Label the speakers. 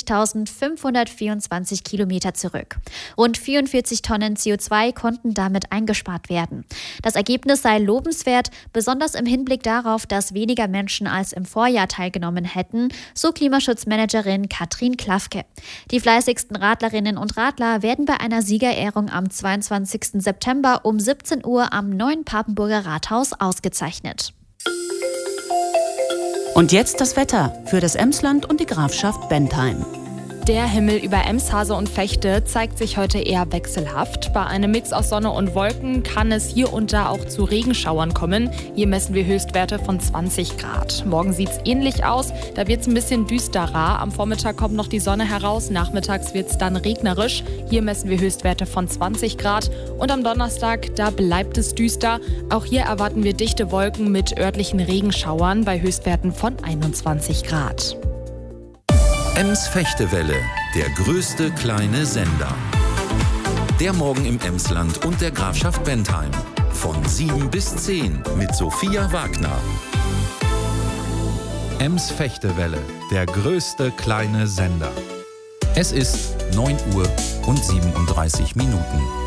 Speaker 1: 44.524 Kilometer zurück. Rund 44 Tonnen CO2 konnten damit eingespart werden. Das Ergebnis sei lobenswert, besonders im Hinblick darauf, dass weniger Menschen als im Vorjahr teilgenommen hätten, so Klimaschutzmanagerin Katrin Klafke. Die fleißigsten Radlerinnen und Radler werden bei einer Siegerehrung am 22. September um 17 Uhr am neuen Papenburger Rathaus ausgezeichnet.
Speaker 2: Und jetzt das Wetter für das Emsland und die Grafschaft Bentheim.
Speaker 3: Der Himmel über Emshase und Vechte zeigt sich heute eher wechselhaft. Bei einem Mix aus Sonne und Wolken kann es hier und da auch zu Regenschauern kommen. Hier messen wir Höchstwerte von 20 Grad. Morgen sieht es ähnlich aus, da wird es ein bisschen düsterer. Am Vormittag kommt noch die Sonne heraus, nachmittags wird es dann regnerisch. Hier messen wir Höchstwerte von 20 Grad. Und am Donnerstag, da bleibt es düster. Auch hier erwarten wir dichte Wolken mit örtlichen Regenschauern bei Höchstwerten von 21 Grad.
Speaker 4: Ems-Fechtewelle, der größte kleine Sender. Der Morgen im Emsland und der Grafschaft Bentheim. Von 7 bis 10 mit Sophia Wagner. Ems-Fechtewelle, der größte kleine Sender. Es ist 9 Uhr und 37 Minuten.